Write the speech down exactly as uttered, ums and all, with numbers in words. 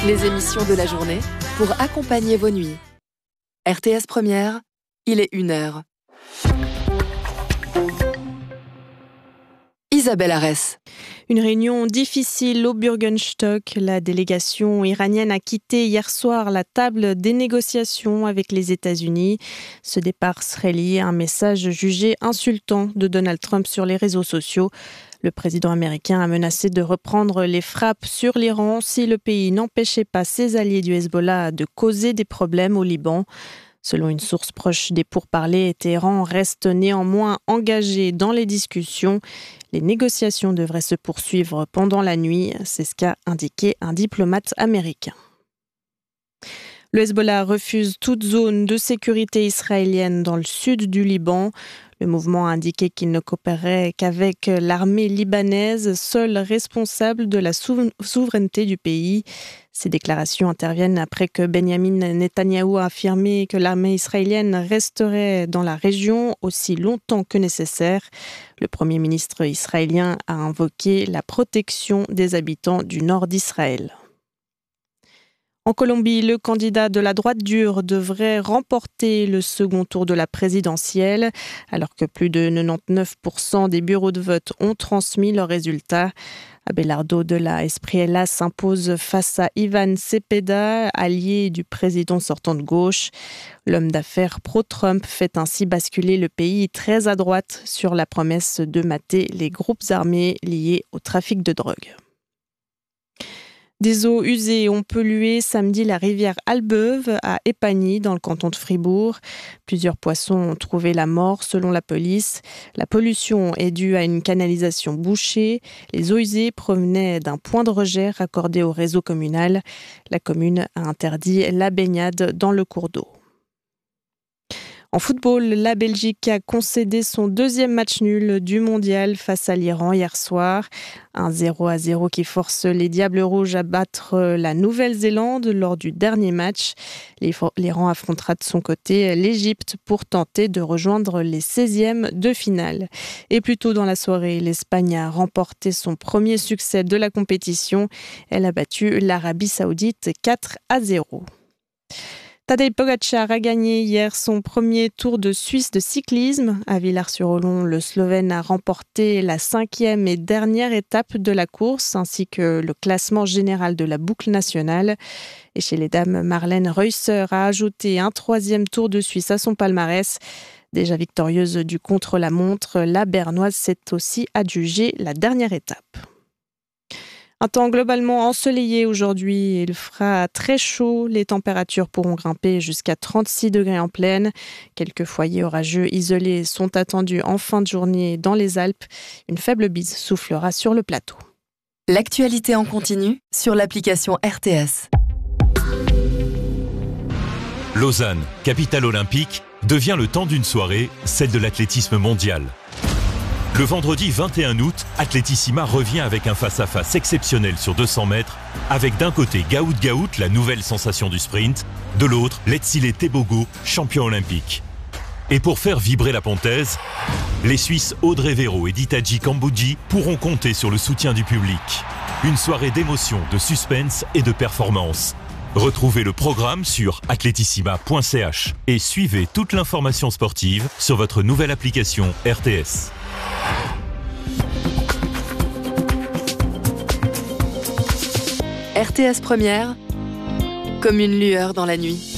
Les émissions de la journée pour accompagner vos nuits. R T S Première, il est une heure. Isabelle Arès. Une réunion difficile au Bürgenstock. La délégation iranienne a quitté hier soir la table des négociations avec les États-Unis. Ce départ serait lié à un message jugé insultant de Donald Trump sur les réseaux sociaux. Le président américain a menacé de reprendre les frappes sur l'Iran si le pays n'empêchait pas ses alliés du Hezbollah de causer des problèmes au Liban. Selon une source proche des pourparlers, Téhéran reste néanmoins engagé dans les discussions. Les négociations devraient se poursuivre pendant la nuit, c'est ce qu'a indiqué un diplomate américain. Le Hezbollah refuse toute zone de sécurité israélienne dans le sud du Liban. Le mouvement a indiqué qu'il ne coopérerait qu'avec l'armée libanaise, seule responsable de la sou- souveraineté du pays. Ces déclarations interviennent après que Benyamin Netanyahou a affirmé que l'armée israélienne resterait dans la région aussi longtemps que nécessaire. Le Premier ministre israélien a invoqué la protection des habitants du nord d'Israël. En Colombie, le candidat de la droite dure devrait remporter le second tour de la présidentielle, alors que plus de quatre-vingt-dix-neuf pour cent des bureaux de vote ont transmis leurs résultats. Abelardo de la Espriella s'impose face à Ivan Cepeda, allié du président sortant de gauche. L'homme d'affaires pro-Trump fait ainsi basculer le pays très à droite sur la promesse de mater les groupes armés liés au trafic de drogue. Des eaux usées ont pollué samedi la rivière Albeuve à Épagny dans le canton de Fribourg. Plusieurs poissons ont trouvé la mort selon la police. La pollution est due à une canalisation bouchée. Les eaux usées provenaient d'un point de rejet raccordé au réseau communal. La commune a interdit la baignade dans le cours d'eau. En football, la Belgique a concédé son deuxième match nul du mondial face à l'Iran hier soir. Un zéro à zéro qui force les Diables Rouges à battre la Nouvelle-Zélande lors du dernier match. L'Iran affrontera de son côté l'Égypte pour tenter de rejoindre les seizièmes de finale. Et plus tôt dans la soirée, l'Espagne a remporté son premier succès de la compétition. Elle a battu l'Arabie Saoudite quatre à zéro. Tadej Pogačar a gagné hier son premier Tour de Suisse de cyclisme. À Villars-sur-Olon, le Slovène a remporté la cinquième et dernière étape de la course, ainsi que le classement général de la boucle nationale. Et chez les dames, Marlène Reusser a ajouté un troisième Tour de Suisse à son palmarès. Déjà victorieuse du contre-la-montre, la Bernoise s'est aussi adjugée la dernière étape. Un temps globalement ensoleillé aujourd'hui, il fera très chaud, les températures pourront grimper jusqu'à trente-six degrés en plaine. Quelques foyers orageux isolés sont attendus en fin de journée dans les Alpes. Une faible bise soufflera sur le plateau. L'actualité en continu sur l'application R T S. Lausanne, capitale olympique, devient le temps d'une soirée, celle de l'athlétisme mondial. Le vendredi vingt et un août, Atletissima revient avec un face-à-face exceptionnel sur deux cents mètres, avec d'un côté Gaout Gaout, la nouvelle sensation du sprint, de l'autre, Letsile Tebogo, champion olympique. Et pour faire vibrer la pontaise, les Suisses Audrey Véro et Ditaji Kambodji pourront compter sur le soutien du public. Une soirée d'émotion, de suspense et de performance. Retrouvez le programme sur atletissima point c h et suivez toute l'information sportive sur votre nouvelle application R T S. R T S Première, comme une lueur dans la nuit.